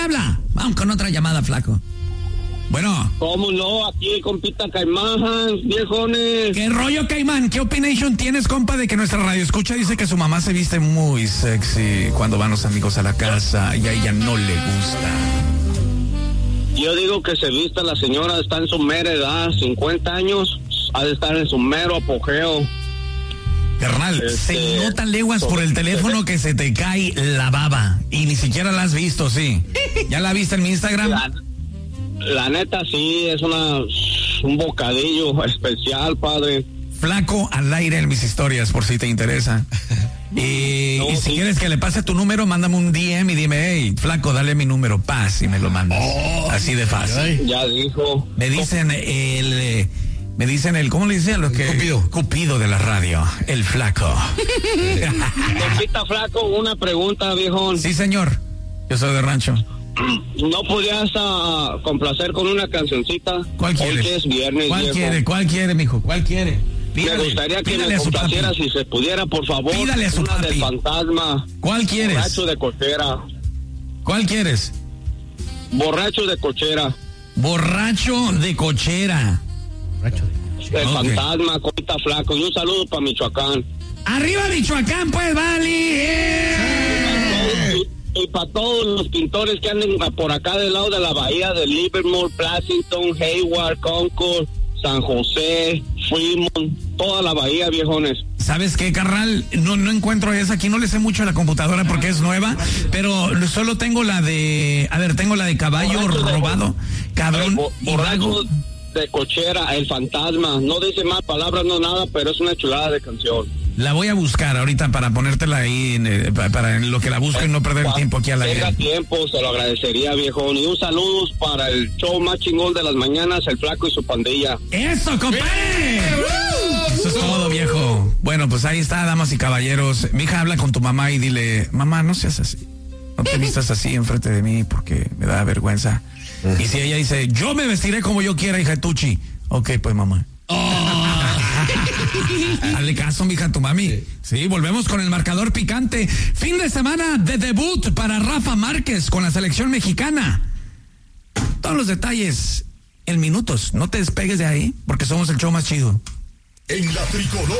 habla? Vamos con otra llamada, flaco. Bueno. ¿Cómo no? Aquí, compita Caimán, viejones. ¿Qué rollo, Caimán? ¿Qué opination tienes, compa, de que nuestra radio escucha dice que su mamá se viste muy sexy cuando van los amigos a la casa y a ella no le gusta? Yo digo que se vista, la señora está en su mera edad, 50 años, ha de estar en su mero apogeo. Carnal, se notan leguas por el teléfono que se te cae la baba y ni siquiera la has visto, sí. ¿Ya la viste en mi Instagram? La neta sí, es un bocadillo especial, padre. Flaco al aire en mis historias, por si te interesa. Y si quieres que le pase tu número, mándame un DM y dime, hey, flaco, dale mi número, paz, y me lo mandas. Así de fácil. Ya dijo. Me dicen el, ¿cómo le dicen? Los que Cupido de la radio, el flaco. Compita Flaco, una pregunta, viejón. Sí, señor. Yo soy de rancho. ¿No podías complacer con una cancioncita? ¿Cuál quieres? Hoy que es viernes, ¿Cuál quiere, mijo? ¿Cuál quiere? Me gustaría que me complaciera, si se pudiera, por favor. Pídale a su una papi. del Fantasma. ¿Cuál quieres? Borracho de cochera. ¿Cuál quieres? Borracho de cochera. Borracho de cochera. El Fantasma, Compita Flaco. Y un saludo para Michoacán. ¡Arriba Michoacán, pues, vale! Y para todos los pintores que anden por acá del lado de la bahía de Livermore, Pleasanton, Hayward, Concord, San José, Fremont, toda la bahía, viejones. ¿Sabes qué, carnal? No encuentro esa. Aquí no le sé mucho a la computadora porque es nueva, pero solo tengo la de... A ver, tengo la de caballo robado. Cabrón. Borracho de cochera, el Fantasma. No dice más palabras, no nada, pero es una chulada de canción. La voy a buscar ahorita para ponértela ahí para en lo que la busco y no perder el tiempo aquí al aire. Tenga tiempo, se lo agradecería, viejón. Y un saludo para el show más chingón de las mañanas, el Flaco y su pandilla. ¡Eso, compadre! Eso es todo, viejo. Bueno, pues ahí está, damas y caballeros. Mi hija, habla con tu mamá y dile, mamá, no seas así. No te vistas así enfrente de mí porque me da vergüenza. Y si ella dice, yo me vestiré como yo quiera, hija de Tucci. Ok, pues, mamá. Dale caso, mija, tu mami. Sí, volvemos con el marcador picante. Fin de semana de debut para Rafa Márquez con la selección mexicana. Todos los detalles en minutos. No te despegues de ahí porque somos el show más chido. En la tricolor.